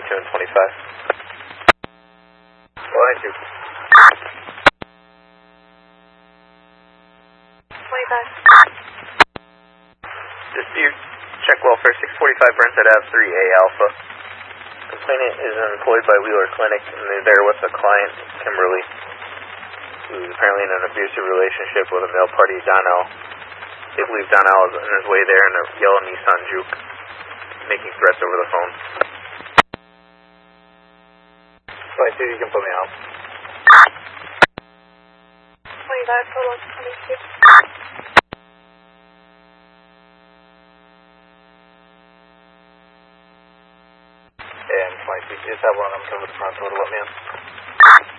22 and 25. Line 2. 25. Dispute, check welfare, 645 Brentwood Ave, 3A Alpha. Complainant is employed by Wheeler Clinic, and they're there with the client, Kimberly, who's apparently in an abusive relationship with a male party, Donnell. They believe Donnell is on his way there in a yellow Nissan Juke, making threats over the phone. Line 2, you can put me out. 25, total 22. And 22, you just have one of them come to the front door to let me in.